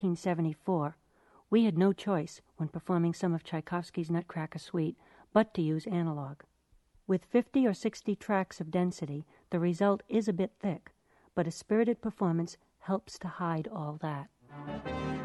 1974, we had no choice when performing some of Tchaikovsky's Nutcracker Suite but to use analog. With 50 or 60 tracks of density, the result is a bit thick, but a spirited performance helps to hide all that.